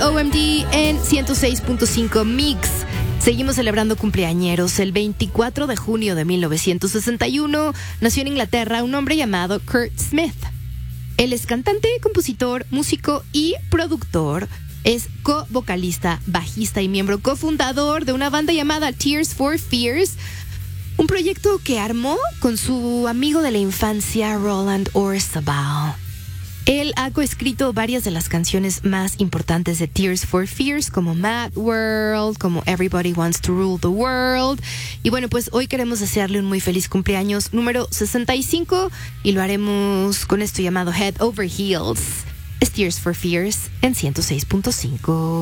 OMD en 106.5 Mix. Seguimos celebrando cumpleañeros. El 24 de junio de 1961 nació en Inglaterra un hombre llamado Kurt Smith. Él es cantante, compositor, músico y productor. Es co-vocalista, bajista y miembro cofundador de una banda llamada Tears for Fears, un proyecto que armó con su amigo de la infancia, Roland Orzabal. Él ha coescrito varias de las canciones más importantes de Tears for Fears, como Mad World, como Everybody Wants to Rule the World. Y bueno, pues hoy queremos desearle un muy feliz cumpleaños número 65 y lo haremos con esto llamado Head Over Heels. Es Tears for Fears en 106.5.